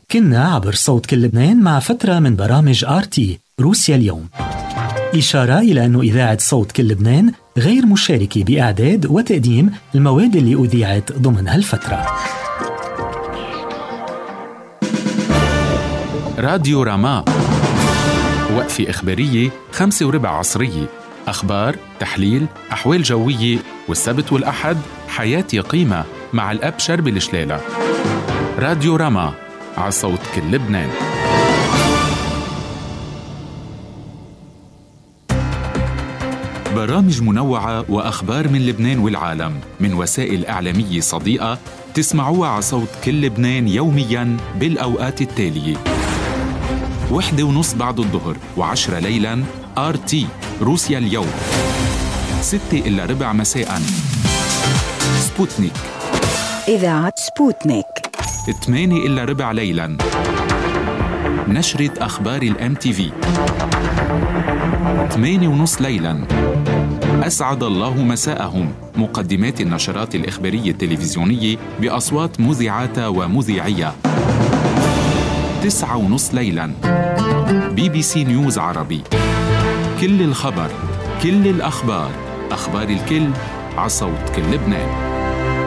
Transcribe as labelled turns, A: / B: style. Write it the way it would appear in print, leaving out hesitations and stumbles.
A: كنا عبر صوت كل لبنان مع فترة من برامج RT روسيا اليوم. إشارة إلى أن إذاعة صوت كل لبنان غير مشاركة بإعداد وتقديم المواد اللي أذيعت ضمن هالفترة.
B: راديو راما، وقفة إخبارية 5:15 عصرية، أخبار، تحليل، أحوال جوية، والسبت والأحد حياتي قيمة مع الأب شربي الشلالة. راديو راما على صوت كل لبنان. برامج منوعة وأخبار من لبنان والعالم من وسائل إعلامية صديقة تسمعوها على صوت كل لبنان يومياً بالأوقات التالية: 1:30 بعد الظهر و10 ليلاً RT روسيا اليوم، 6:15 مساءً سبوتنيك
C: إذاعة سبوتنيك،
B: 8:15 ليلاً نشرة أخبار الMTV، 8:30 ليلاً أسعد الله مساءهم، مقدمات النشرات الإخبارية التلفزيونية بأصوات مذيعات ومذيعية، 9:30 ليلاً BBC نيوز عربي، كل الخبر، كل الأخبار، أخبار الكل على صوت كل لبنان.